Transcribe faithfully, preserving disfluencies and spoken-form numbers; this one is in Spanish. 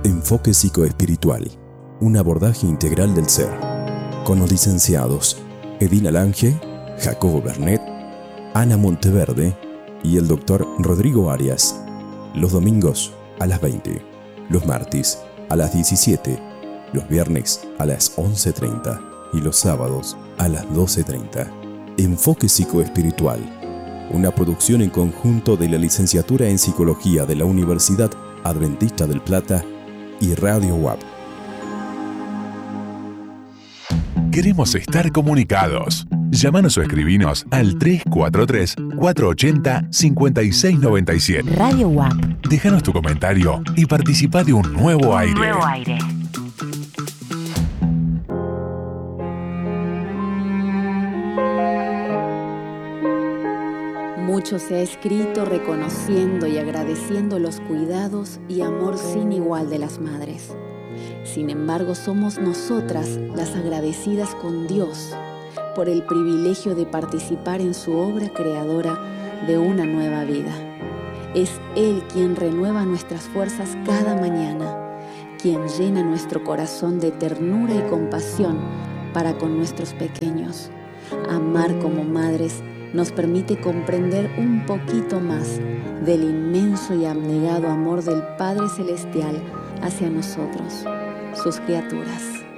Enfoque psicoespiritual, un abordaje integral del ser, con los licenciados Edina Lange, Jacobo Bernet, Ana Monteverde y el doctor Rodrigo Arias. Los domingos a las veinte, los martes a las diecisiete, los viernes a las once treinta y los sábados a las doce treinta. Enfoque psicoespiritual, una producción en conjunto de la Licenciatura en Psicología de la Universidad Adventista del Plata y Radio U A P. Queremos estar comunicados. Llámanos o escribinos al tres cuatro tres, cuatro ocho cero, cinco seis nueve siete. Radio U A P. Déjanos tu comentario y participa de un nuevo aire. Nuevo aire. Mucho se ha escrito reconociendo y agradeciendo los cuidados y amor sin igual de las madres. Sin embargo, somos nosotras las agradecidas con Dios por el privilegio de participar en su obra creadora de una nueva vida. Es Él quien renueva nuestras fuerzas cada mañana, quien llena nuestro corazón de ternura y compasión para con nuestros pequeños. Amar como madres nos permite comprender un poquito más del inmenso y abnegado amor del Padre Celestial hacia nosotros, sus criaturas.